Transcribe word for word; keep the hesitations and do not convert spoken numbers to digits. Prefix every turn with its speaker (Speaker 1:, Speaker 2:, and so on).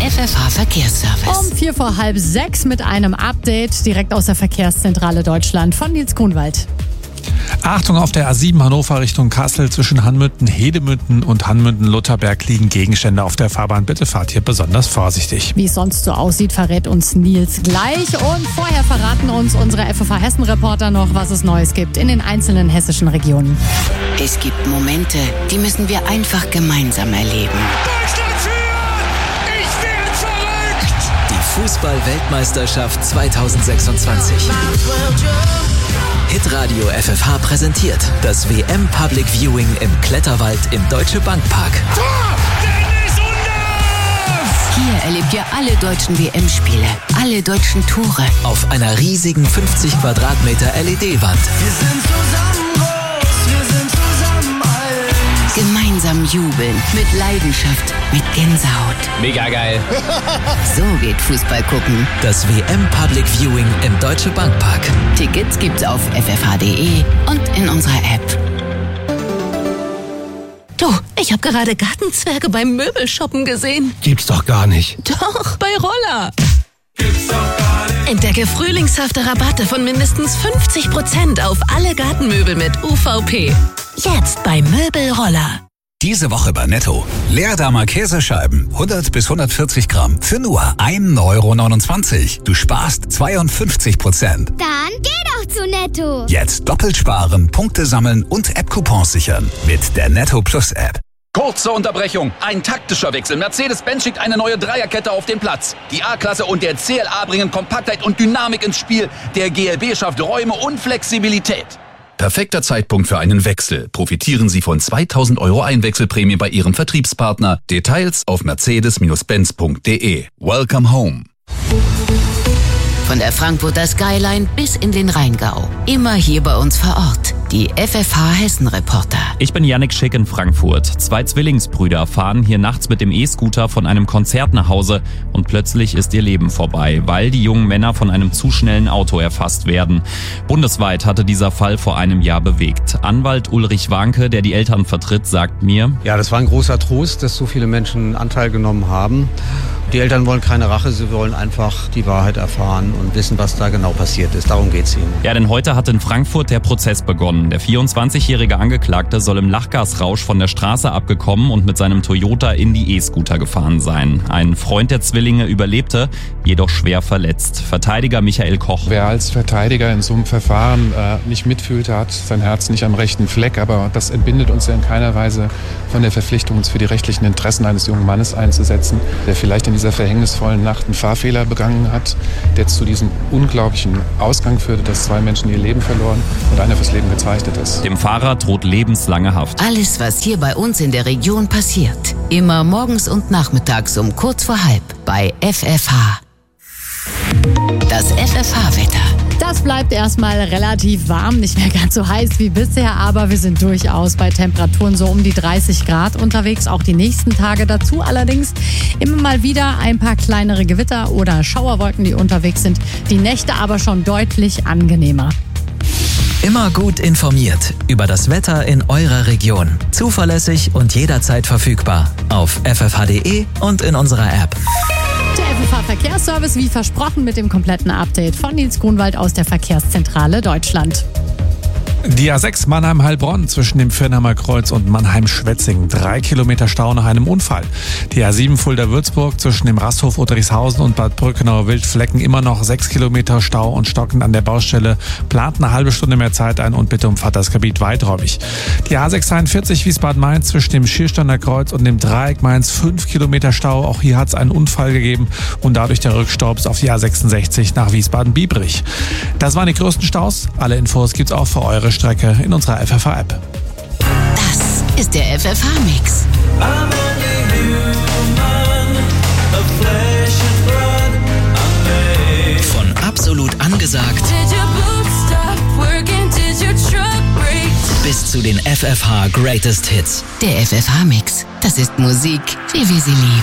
Speaker 1: F F H Verkehrsservice.
Speaker 2: Um vier vor halb sechs mit einem Update direkt aus der Verkehrszentrale Deutschland von Nils Grunwald.
Speaker 3: Achtung, auf der A sieben Hannover Richtung Kassel zwischen Hanmünden, Hedemünden und Hanmünden-Lutherberg liegen Gegenstände auf der Fahrbahn. Bitte fahrt hier besonders vorsichtig.
Speaker 2: Wie es sonst so aussieht, verrät uns Nils gleich. Und vorher verraten uns unsere F F H Hessen-Reporter noch, was es Neues gibt in den einzelnen hessischen Regionen.
Speaker 1: Es gibt Momente, die müssen wir einfach gemeinsam erleben.
Speaker 4: Deutschland führt! Ich werde verrückt!
Speaker 5: Die Fußball-Weltmeisterschaft zweitausendsechsundzwanzig. Hitradio F F H präsentiert das W M Public Viewing im Kletterwald im Deutsche Bank Park.
Speaker 4: Tor! Dennis Undaff!
Speaker 1: Hier erlebt ihr alle deutschen W M-Spiele, alle deutschen Tore.
Speaker 5: Auf einer riesigen fünfzig Quadratmeter L E D-Wand.
Speaker 6: Wir sind zusammen groß, wir sind zusammen alt.
Speaker 1: Gemeinsam jubeln, mit Leidenschaft, mit Gänsehaut.
Speaker 5: Mega geil.
Speaker 1: So geht Fußball gucken.
Speaker 5: Das W M Public Viewing im Deutsche Bank Park.
Speaker 1: Tickets gibt's auf f f h punkt d e und in unserer App.
Speaker 7: Du, ich habe gerade Gartenzwerge beim Möbelshoppen gesehen.
Speaker 6: Gibt's doch gar nicht.
Speaker 7: Doch, bei Roller. Gibt's doch gar nicht. Entdecke frühlingshafte Rabatte von mindestens fünfzig Prozent auf alle Gartenmöbel mit U V P. Jetzt bei Möbelroller.
Speaker 8: Diese Woche bei Netto. Leerdammer Käsescheiben, hundert bis hundertvierzig Gramm, für nur ein Euro neunundzwanzig. Du sparst zweiundfünfzig Prozent.
Speaker 9: Dann geh doch zu Netto.
Speaker 8: Jetzt doppelt sparen, Punkte sammeln und App-Coupons sichern mit der Netto Plus App.
Speaker 10: Kurze Unterbrechung. Ein taktischer Wechsel. Mercedes-Benz schickt eine neue Dreierkette auf den Platz. Die A-Klasse und der C L A bringen Kompaktheit und Dynamik ins Spiel. Der G L B schafft Räume und Flexibilität. Perfekter Zeitpunkt für einen Wechsel. Profitieren Sie von zweitausend Euro Einwechselprämie bei Ihrem Vertriebspartner. Details auf mercedes Benz punkt d e. Welcome home.
Speaker 1: Von der Frankfurter Skyline bis in den Rheingau. Immer hier bei uns vor Ort. Die F F H Hessen-Reporter.
Speaker 11: Ich bin Yannick Schick in Frankfurt. Zwei Zwillingsbrüder fahren hier nachts mit dem E-Scooter von einem Konzert nach Hause und plötzlich ist ihr Leben vorbei, weil die jungen Männer von einem zu schnellen Auto erfasst werden. Bundesweit hatte dieser Fall vor einem Jahr bewegt. Anwalt Ulrich Warnke, der die Eltern vertritt, sagt mir:
Speaker 12: Ja, das war ein großer Trost, dass so viele Menschen Anteil genommen haben. Die Eltern wollen keine Rache, sie wollen einfach die Wahrheit erfahren und wissen, was da genau passiert ist. Darum geht's ihnen.
Speaker 11: Ja, denn heute hat in Frankfurt der Prozess begonnen. Der vierundzwanzigjährige Angeklagte soll im Lachgasrausch von der Straße abgekommen und mit seinem Toyota in die E-Scooter gefahren sein. Ein Freund der Zwillinge überlebte, jedoch schwer verletzt. Verteidiger Michael Koch.
Speaker 13: Wer als Verteidiger in so einem Verfahren äh, nicht mitfühlt, hat sein Herz nicht am rechten Fleck. Aber das entbindet uns ja in keiner Weise von der Verpflichtung, uns für die rechtlichen Interessen eines jungen Mannes einzusetzen, der vielleicht in dieser verhängnisvollen Nacht einen Fahrfehler begangen hat, der zu diesem unglaublichen Ausgang führte, dass zwei Menschen ihr Leben verloren und einer fürs Leben gezeichnet ist.
Speaker 11: Dem Fahrer droht lebenslange Haft.
Speaker 1: Alles, was hier bei uns in der Region passiert. Immer morgens und nachmittags um kurz vor halb bei F F H. Das F F H-Wetter.
Speaker 2: Das bleibt erstmal relativ warm, nicht mehr ganz so heiß wie bisher, aber wir sind durchaus bei Temperaturen so um die dreißig Grad unterwegs, auch die nächsten Tage dazu. Allerdings immer mal wieder ein paar kleinere Gewitter oder Schauerwolken, die unterwegs sind. Die Nächte aber schon deutlich angenehmer.
Speaker 5: Immer gut informiert über das Wetter in eurer Region. Zuverlässig und jederzeit verfügbar auf f f h punkt d e und in unserer App.
Speaker 2: Der F F H Verkehrsservice, wie versprochen, mit dem kompletten Update von Nils Grunwald aus der Verkehrszentrale Deutschland.
Speaker 3: Die A sechs Mannheim-Heilbronn zwischen dem Viernheimer Kreuz und Mannheim-Schwetzingen. Drei Kilometer Stau nach einem Unfall. Die A sieben Fulda-Würzburg zwischen dem Rasthof Uttericshausen und Bad Brückenauer Wildflecken. Immer noch sechs Kilometer Stau und stockend an der Baustelle. Plant eine halbe Stunde mehr Zeit ein und bitte umfahrt das Gebiet weiträumig. Die A sechshunderteinundvierzig Wiesbaden-Mainz zwischen dem Schiersteiner Kreuz und dem Dreieck Mainz. Fünf Kilometer Stau. Auch hier hat es einen Unfall gegeben und dadurch der Rückstau bis auf die A sechsundsechzig nach Wiesbaden-Biebrich. Das waren die größten Staus. Alle Infos gibt's auch für eure Strecke in unserer F F H-App.
Speaker 1: Das ist der F F H-Mix.
Speaker 5: Von absolut angesagt bis zu den F F H Greatest Hits.
Speaker 1: Der F F H-Mix. Das ist Musik, wie wir sie lieben.